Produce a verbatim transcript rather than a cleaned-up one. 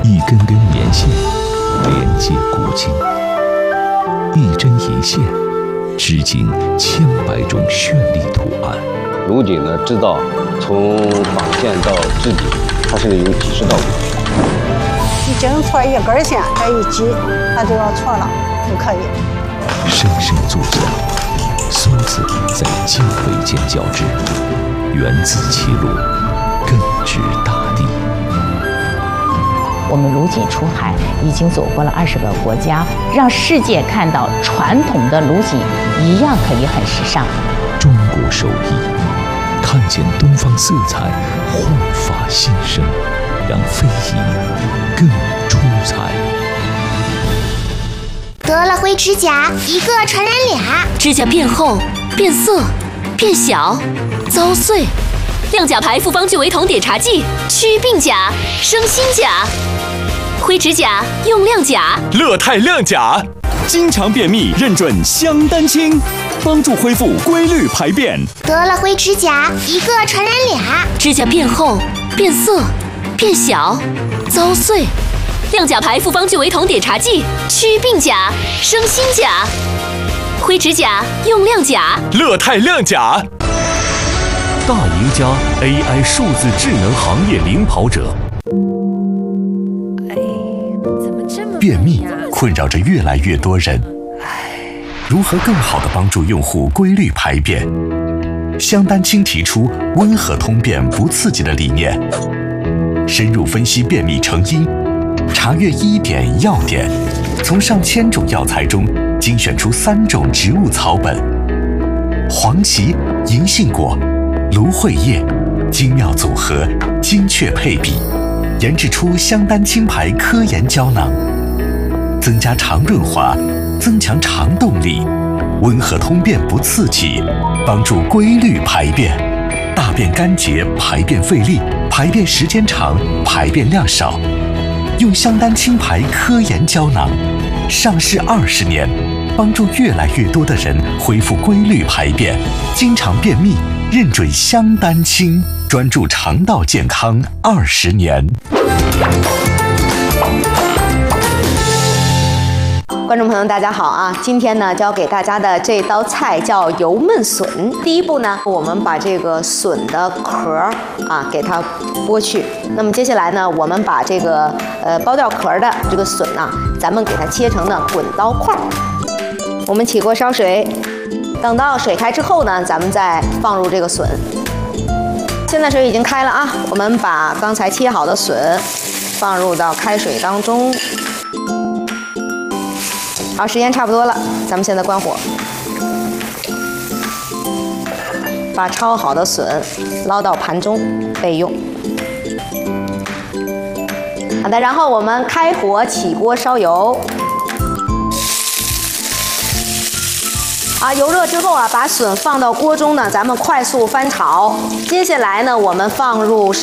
一根根棉线连接古今，一针一线织进千百种绚丽图案。 炉井呢，制造从纺线到制底，它是有几十道工序。 一针错一根线，再一挤，它就要错了，就可以。 生生作假，孙子在经纬间交织，源自其路，根植大地。 我们卢锦出海已经走过了二十个国家，让世界看到传统的卢锦一样可以很时尚。 中国手艺，看见东方色彩，焕发新生，让非遗更出彩。 得了灰指甲，一个传染俩。 指甲变厚、变色、变小、遭碎。亮甲牌复方聚维酮碘茶剂，祛病甲、生新甲。灰指甲用亮甲， 乐泰亮甲，经常便秘认准香丹清，帮助恢复规律排便。 得了灰指甲，一个传染俩。 指甲变厚、变色、变小、遭碎。亮甲牌复方聚维酮碘茶剂，祛病甲、生新甲。灰指甲用亮甲， 乐泰亮甲。大赢家 A I 数字智能行业领跑者。 便秘困扰着越来越多人，如何更好地帮助用户规律排便？香丹清提出温和通便不刺激的理念，深入分析便秘成因，查阅医典药典，从上千种药材中精选出三种植物草本：黄芪、银杏果、芦荟叶，精妙组合，精确配比，研制出香丹清牌科研胶囊。增加肠润滑，增强肠动力，温和通便不刺激，帮助规律排便，大便干结，排便费力，排便时间长，排便量少。用香丹清牌科研胶囊，上市二十年，帮助越来越多的人恢复规律排便，经常便秘，认准香丹清，专注肠道健康二十年。 观众朋友，大家好啊！今天呢，教给大家的这道菜叫油焖笋。第一步呢，我们把这个笋的壳啊给它剥去。那么接下来呢，我们把这个呃剥掉壳的这个笋呢，咱们给它切成呢滚刀块。我们起锅烧水，等到水开之后呢，咱们再放入这个笋。现在水已经开了啊，我们把刚才切好的笋放入到开水当中。好，时间差不多了，咱们现在关火，把焯好的笋捞到盘中备用。好的，然后我们开火起锅烧油。啊，油热之后啊，把笋放到锅中呢，咱们快速翻炒。接下来呢，我们放入